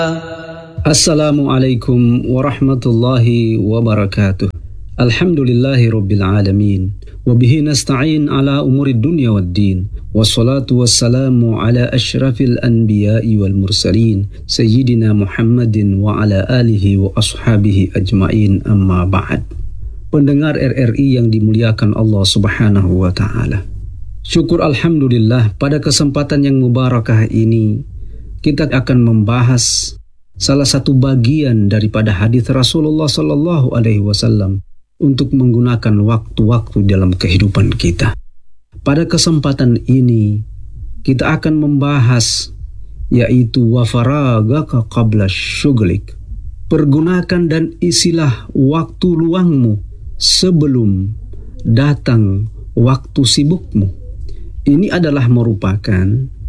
Assalamualaikum warahmatullahi wabarakatuh. Alhamdulillahi rabbil alamin. Wabihi nasta'in ala umuri dunya wad din. Wassalatu wassalamu ala ashrafil anbiya'i wal mursalin. Sayyidina Muhammadin wa ala alihi wa ashabihi ajma'in, amma ba'd. Pendengar RRI yang dimuliakan Allah subhanahu wa ta'ala. Syukur alhamdulillah, pada kesempatan yang mubarakah ini kita akan membahas salah satu bagian daripada hadis Rasulullah Sallallahu Alaihi Wasallam untuk menggunakan waktu-waktu dalam kehidupan kita. Pada kesempatan ini kita akan membahas yaitu wa faragaka qabla syughlik. Pergunakan dan isilah waktu luangmu sebelum datang waktu sibukmu. Ini adalah merupakan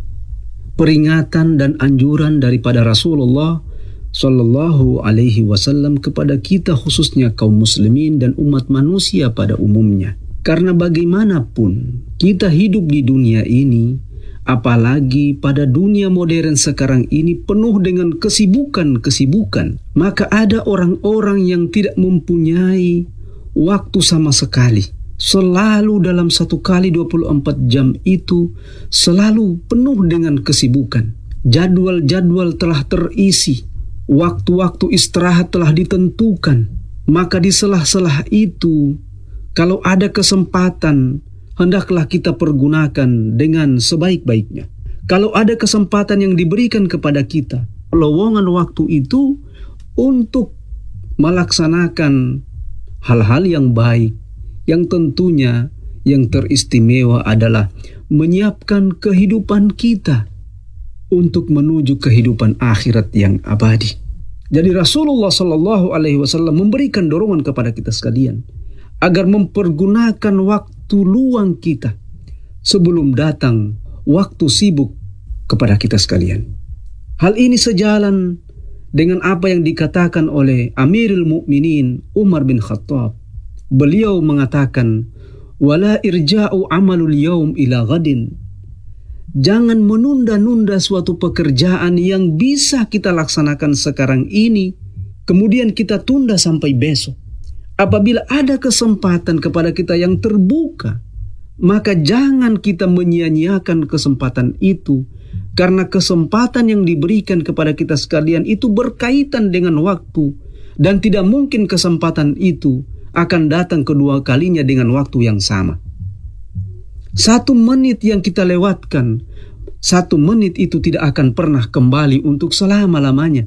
peringatan dan anjuran daripada Rasulullah Sallallahu Alaihi Wasallam kepada kita, khususnya kaum muslimin dan umat manusia pada umumnya. Karena bagaimanapun kita hidup di dunia ini, apalagi pada dunia modern sekarang ini penuh dengan kesibukan, maka ada orang-orang yang tidak mempunyai waktu sama sekali. Selalu dalam satu kali 24 jam itu selalu penuh dengan kesibukan. Jadwal-jadwal telah terisi, waktu-waktu istirahat telah ditentukan. Maka di sela-sela itu, kalau ada kesempatan, hendaklah kita pergunakan dengan sebaik-baiknya. Kalau ada kesempatan yang diberikan kepada kita, lowongan waktu itu untuk melaksanakan hal-hal yang baik, yang tentunya yang teristimewa adalah menyiapkan kehidupan kita untuk menuju kehidupan akhirat yang abadi. Jadi Rasulullah Sallallahu Alaihi Wasallam memberikan dorongan kepada kita sekalian agar mempergunakan waktu luang kita sebelum datang waktu sibuk kepada kita sekalian. Hal ini sejalan dengan apa yang dikatakan oleh Amirul Mukminin Umar bin Khattab. Beliau mengatakan, wala irja'u amalul yaum ila ghadin. Jangan menunda-nunda suatu pekerjaan yang bisa kita laksanakan sekarang ini, kemudian kita tunda sampai besok. Apabila ada kesempatan kepada kita yang terbuka, maka jangan kita menyia-nyiakan kesempatan itu, karena kesempatan yang diberikan kepada kita sekalian itu berkaitan dengan waktu, dan tidak mungkin kesempatan itu akan datang kedua kalinya dengan waktu yang sama. 1 menit yang kita lewatkan, 1 menit itu tidak akan pernah kembali untuk selama-lamanya.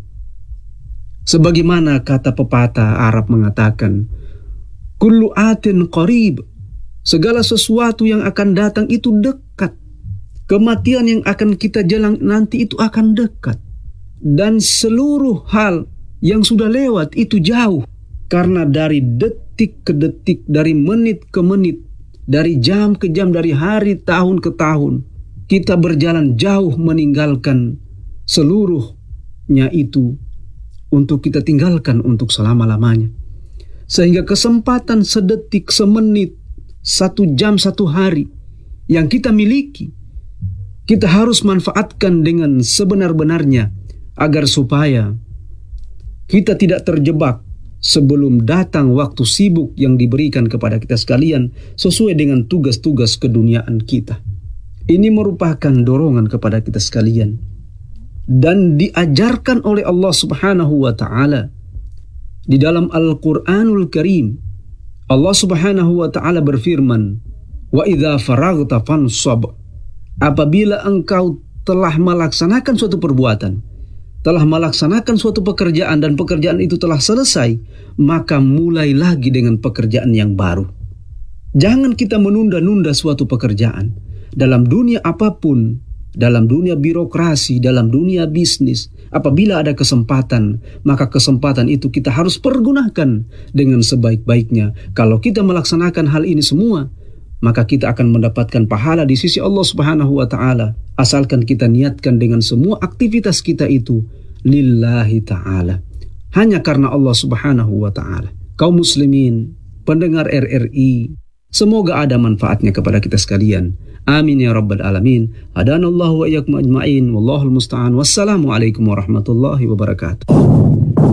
Sebagaimana kata pepatah Arab mengatakan, kullu atin qarib, segala sesuatu yang akan datang itu dekat. Kematian yang akan kita jalan nanti itu akan dekat. Dan seluruh hal yang sudah lewat itu jauh. Karena dari detik ke detik, dari menit ke menit, dari jam ke jam, dari hari tahun ke tahun, kita berjalan jauh meninggalkan seluruhnya itu untuk kita tinggalkan untuk selama-lamanya. Sehingga kesempatan sedetik, semenit, 1 jam, 1 hari yang kita miliki, kita harus manfaatkan dengan sebenar-benarnya agar supaya kita tidak terjebak sebelum datang waktu sibuk yang diberikan kepada kita sekalian sesuai dengan tugas-tugas keduniaan kita. Ini merupakan dorongan kepada kita sekalian dan diajarkan oleh Allah Subhanahu wa taala di dalam Al-Qur'anul Karim. Allah Subhanahu wa taala berfirman, "Wa idza faraghta fansab." Apabila engkau telah melaksanakan suatu perbuatan, telah melaksanakan suatu pekerjaan dan pekerjaan itu telah selesai, maka mulai lagi dengan pekerjaan yang baru. Jangan kita menunda-nunda suatu pekerjaan. Dalam dunia apapun, dalam dunia birokrasi, dalam dunia bisnis, apabila ada kesempatan, maka kesempatan itu kita harus pergunakan dengan sebaik-baiknya. Kalau kita melaksanakan hal ini semua, maka kita akan mendapatkan pahala di sisi Allah Subhanahu wa taala, asalkan kita niatkan dengan semua aktivitas kita itu lillahi ta'ala, hanya karena Allah Subhanahu wa taala. Kaum muslimin, pendengar RRI, Semoga ada manfaatnya kepada kita sekalian. Amin ya rabbal alamin. Hadanallahu wa iyyakum ajma'in. Wallahul musta'an. Wassalamualaikum warahmatullahi wabarakatuh.